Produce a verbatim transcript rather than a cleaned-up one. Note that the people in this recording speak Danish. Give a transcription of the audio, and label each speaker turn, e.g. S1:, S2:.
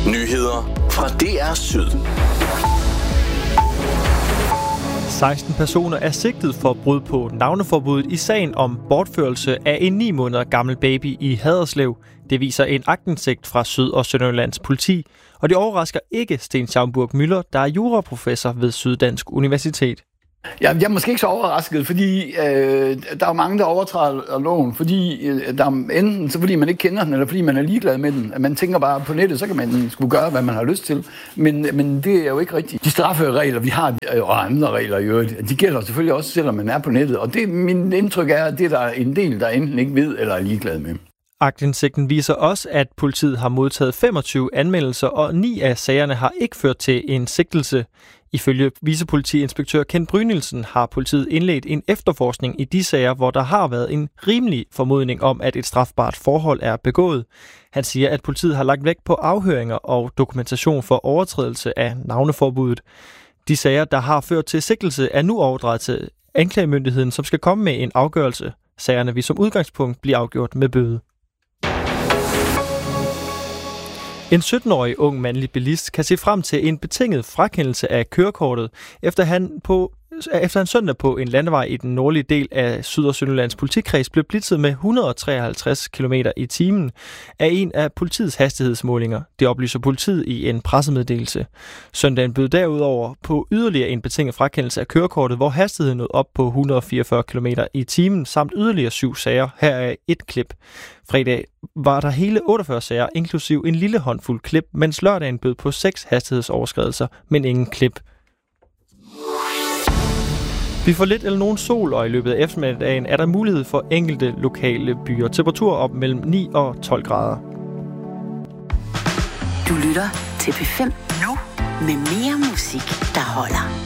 S1: Nyheder fra D R Syd.
S2: seksten personer er sigtet for brud på navneforbuddet i sagen om bortførelse af en ni måneder gammel baby i Haderslev. Det viser en aktindsigt fra Syd- og Sønderjyllands politi, og det overrasker ikke Sten Schaumburg-Müller, der er juraprofessor ved Syddansk Universitet.
S3: Jeg, jeg er måske ikke så overrasket, fordi øh, der er mange, der overtræder loven, fordi øh, der er enten så fordi man ikke kender den, eller fordi man er ligeglad med den. Man tænker bare på nettet, så kan man skulle gøre, hvad man har lyst til. Men, men det er jo ikke rigtigt. De strafferegler, vi har, og andre regler i øvrigt, de gælder selvfølgelig også, selvom man er på nettet. Og det, min indtryk er, at det der er en del, der enten ikke ved eller er ligeglad med.
S2: Aktindsigten viser også, at politiet har modtaget femogtyve anmeldelser, og ni af sagerne har ikke ført til en sigtelse. Ifølge vicepolitiinspektør Ken Brynildsen har politiet indledt en efterforskning i de sager, hvor der har været en rimelig formodning om, at et strafbart forhold er begået. Han siger, at politiet har lagt vægt på afhøringer og dokumentation for overtrædelse af navneforbuddet. De sager, der har ført til sigtelse, er nu overdraget til anklagemyndigheden, som skal komme med en afgørelse. Sagerne vil som udgangspunkt blive afgjort med bøde. En sytten-årig ung mandlig bilist kan se frem til en betinget frakendelse af kørekortet, efter han, på, efter han søndag på en landevej i den nordlige del af Syd- og Sønderjyllands politikreds blev blitzet med et hundrede og treoghalvtreds kilometer i timen af en af politiets hastighedsmålinger. Det oplyser politiet i en pressemeddelelse. Søndagen bød derudover på yderligere en betinget frakendelse af kørekortet, hvor hastigheden nåede op på et hundrede og fireogfyrre kilometer i timen, samt yderligere syv sager. Her er et klip. Fredag var der hele otteogfyrre sager, inklusiv en lille håndfuld klip, mens lørdagen bød på seks hastighedsoverskridelser, men ingen klip. Vi får lidt eller nogen sol, og i løbet af eftermiddagen er der mulighed for enkelte lokale byer. Temperatur op mellem ni og tolv grader.
S4: Du lytter til P fem nu med mere musik, der holder.